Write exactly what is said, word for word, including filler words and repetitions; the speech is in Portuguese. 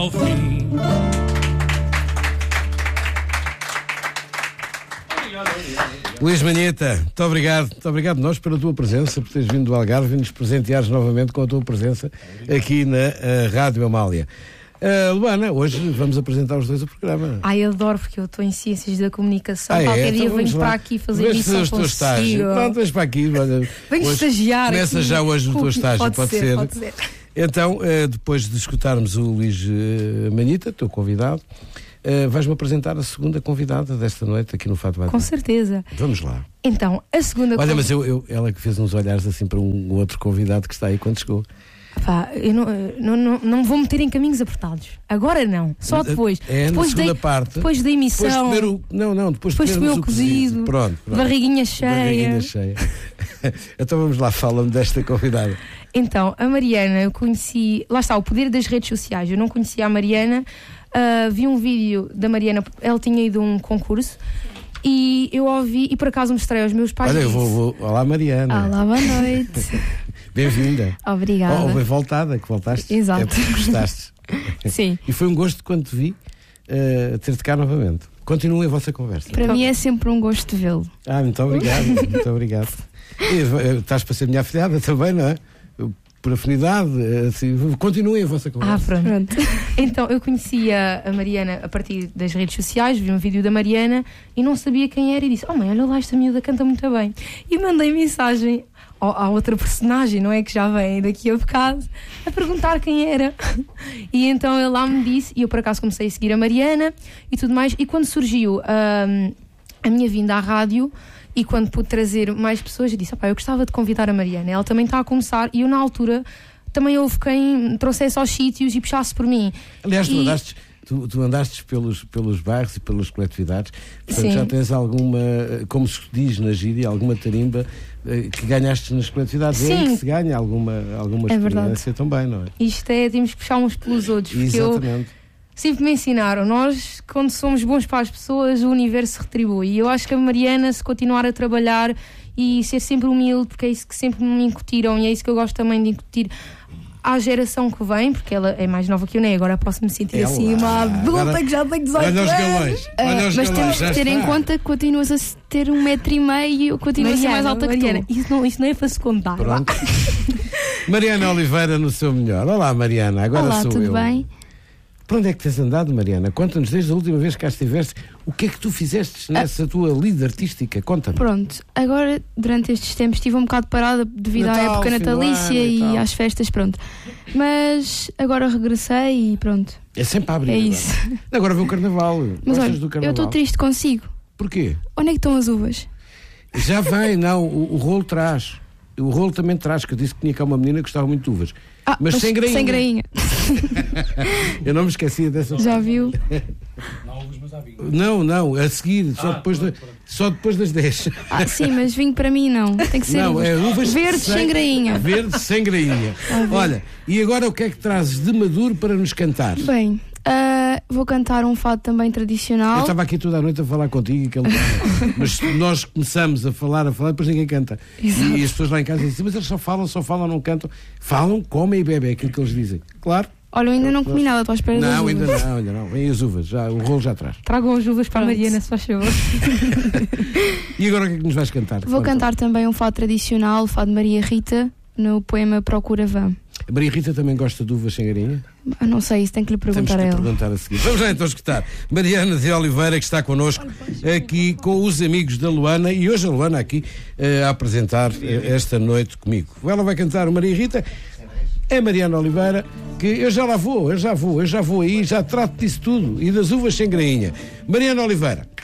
ao fim. Luís Manheta, muito obrigado, muito obrigado nós pela tua presença, por teres vindo do Algarve e nos presenteares novamente com a tua presença aqui na uh, Rádio Amália. Uh, Luana, hoje vamos apresentar os dois o programa. Ai, adoro, porque eu estou em Ciências da Comunicação. Ah, Qualquer é? dia Então venho vamos para lá. aqui fazer Vês emissão o teu estágio. consigo. Pronto, vens para aqui. Olha, Venho hoje, estagiar começa aqui. já hoje no teu estágio, Pode, pode, ser, ser. pode ser. Então, uh, depois de escutarmos o Luís uh, Manheta, teu convidado, uh, vais-me apresentar a segunda convidada desta noite aqui no Fado Vai. Com certeza. Vamos lá. Então, a segunda Olha, conv- mas eu, eu, ela que fez uns olhares assim para um outro convidado que está aí quando chegou. Pá, eu não, não, não, não me vou meter em caminhos apertados. Agora não, só depois. É depois na segunda da, parte. Depois da emissão. Depois de comer o, não, não, depois, Depois de comer o cozido. Pronto, pronto. Barriguinha cheia. Barriguinha cheia. Então vamos lá, fala-me desta convidada. Então, a Mariana, eu conheci. Lá está, o poder das redes sociais. Eu não conhecia a Mariana. Uh, vi um vídeo da Mariana, ela tinha ido a um concurso. E eu ouvi, e por acaso mostrei aos meus pais. Olha, eu disse, vou, vou. Olá, Mariana. Olá, boa noite. Bem-vinda. Obrigada. Oh, bem voltada, que voltaste. Exato. É porque gostaste. Sim. E foi um gosto quando te vi uh, ter-te cá novamente. Continuem a vossa conversa. Para mim é sempre um gosto de vê-lo. Ah, muito obrigado, muito obrigado. E, uh, estás para ser minha afilhada também, não é? Por afinidade, assim, continuem a vossa conversa. Ah, pronto. pronto. Então, eu conhecia a Mariana a partir das redes sociais, vi um vídeo da Mariana e não sabia quem era e disse, oh mãe, olha lá, esta miúda canta muito bem. E mandei mensagem à outra personagem, não é, que já vem daqui a bocado, a perguntar quem era. E então ele lá me disse, e eu por acaso comecei a seguir a Mariana e tudo mais, e quando surgiu um, a minha vinda à rádio, e quando pude trazer mais pessoas, eu disse, opá, eu gostava de convidar a Mariana, ela também está a começar, e eu na altura também houve quem trouxesse aos sítios e puxasse por mim. Aliás, tu e... andaste, tu, tu andaste pelos, pelos bairros e pelas coletividades, portanto Sim. já tens alguma, como se diz na gíria, alguma tarimba que ganhaste nas coletividades. Sim. É aí que se ganha alguma, alguma É experiência também, não é? Isto é, temos que puxar uns pelos outros, porque Exatamente. eu sempre me ensinaram, nós quando somos bons para as pessoas o universo retribui, e eu acho que a Mariana, se continuar a trabalhar e ser sempre humilde, porque é isso que sempre me incutiram e é isso que eu gosto também de incutir à geração que vem, porque ela é mais nova que eu, nem agora posso me sentir Ela, assim uma adulta agora, que já tem dezoito olha os anos. galões, olha Uh, os mas galões, temos já que ter em está. conta que continuas a ter um metro e meio e eu continuo a ser mais alta Mariana, que tu. isso não, isso não é para se contar. Pronto. Mariana Oliveira no seu melhor. Olá, Mariana, agora Olá, sou tudo eu. bem? Para onde é que tens andado, Mariana? Conta-nos desde a última vez que cá estiveste, o que é que tu fizeste nessa tua lida artística? Conta-me. Pronto, agora durante estes tempos estive um bocado parada devido Natal, à época fim do natalícia ano e e, tal. às festas, pronto. Mas agora regressei e pronto. É sempre a abrir. É agora. isso. Agora vem o carnaval. Mas Gostas olha, do eu carnaval? estou triste consigo. Porquê? Onde é que estão as uvas? Já vem, não, o, o rolo traz. O rolo também traz, que eu disse que tinha cá uma menina que gostava muito de uvas. Ah, Mas sem grainha. Sem grainha. Eu não me esquecia dessa. Já viu? Não, não, a seguir, só, Ah, depois, pronto, da- pronto. só depois das dez. Ah, sim, mas vinho para mim não. Tem que ser Não, uvas. é uvas verdes sem, grainha. Verde sem grainha. Olha, e agora o que é que trazes de maduro para nos cantar? Bem, ah, vou cantar um fado também Eu tradicional. estava aqui toda a noite a falar contigo, e aquele... mas nós começamos a falar, a falar, depois ninguém canta. Exato. E as pessoas lá em casa dizem, mas eles só falam, só falam, não cantam. Falam, comem e bebem, é aquilo que eles dizem. Claro. Olha, eu ainda não comi nada, estou à espera das Não, uvas. ainda não, ainda não. Vem as uvas, já, o rolo já atrás. Tragam as uvas para a Pronto. Mariana, se faz favor. E agora o que é que nos vais cantar? Vou Conta. cantar também um fado tradicional, o fado de Maria Rita, no poema Procura Vã. A Maria Rita também gosta de uvas sem garinha? Ah, não sei, isso tem que lhe Temos perguntar que a ela. perguntar a seguir. Vamos lá então escutar Mariana de Oliveira, que está connosco aqui com os amigos da Luana, e hoje a Luana aqui eh, a apresentar eh, esta noite comigo. Ela vai cantar o Maria Rita, é Mariana Oliveira, que eu já lá vou, eu já vou, eu já vou aí, já trato disso tudo, e das uvas sem grainha. Mariana Oliveira.